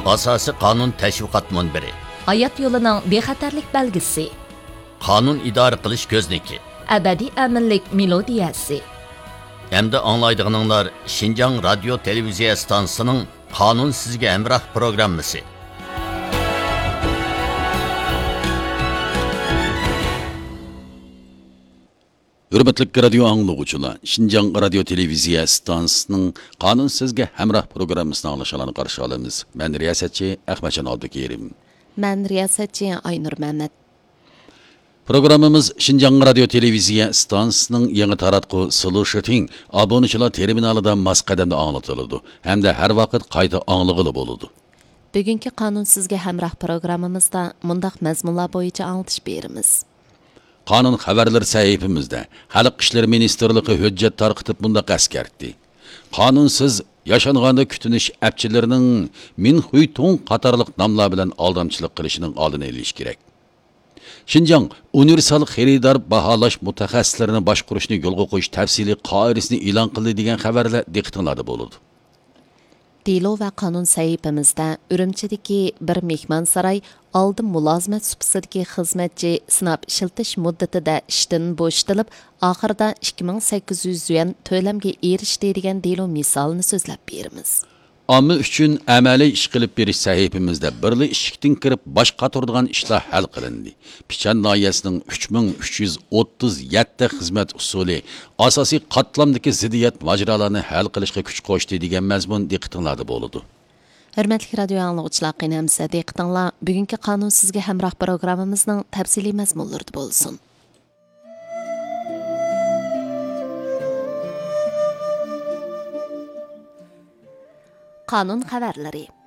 Asosiy qonun tashviqot munbiri. Hayot yo'lining bexatarlik belgisi. Qonun idora qilish ko'zniki. Abadiy aminlik melodiyasi. Hamda anglaydiganlar Şinjan radio televiziya stansiyasining Qonun sizga hamroh programmasi. Hürmetli radio anlıqçılar, Şinjan radio televiziya stansiyasining Qonun sizga hamroh programmasini anglashlarni qarshi olamiz. Men riyosatchi Ahmadjon Abdukerim. Men riyosatchi Aynur Mehmet. Programmamiz Şinjan radio televiziya stansiyasining yangi taratqu Solution obunachilar terminalida mos qadamda anglatiladi hamda har vaqt qayta anglag'ili bo'ladi. Bugungi Qonun sizga hamroh programmamizda mundaq mazmunlar bo'yicha anglatish beramiz. Qonun xabarlar sahifamizda Xalq ishlari ministrligi hujjat tarqitib bundaq askartdi. Qonunsiz yaşanganda kutinish apchilarining Minxuytong qatorliq nomlar bilan aldamchilik qilishining oldini olish kerak. Şinjan universal xaridor baholash mutaxassislarini boshqarishni yo'lga qo'yish tafsiliy qoidasini e'lon qildi degan xabarlar diqqatinglarda bo'ladi. Dilo va qonun sahifamizda Urumchidagi bir mehmonsaroy oldin mulozimat supasidagi xizmatchi sinab ishiltish muddatida ishdan bo'shatilib, oxirida 2800 yuan to'lamga erishdi degan dilo misolini so'zlab beramiz. Omma uchun amaliy ish qilib berish sahifamizda birli ishikdan kirib bosh qatordigan ishlar hal qilindi. Pichan noyasining 3337 xizmat usuli asosiy qatlamdagi ziddiyat majralarini hal qilishga kuch qo'shdi degan mazmun diqqatinglarda bo'ladi. Hurmatli radio anglag'uchilar, qanamsa diqqatinglar bugungi Qonun sizga hamroh programmamizning tafsiliy mazmunlarida bo'lsin. Qonun xabarlari.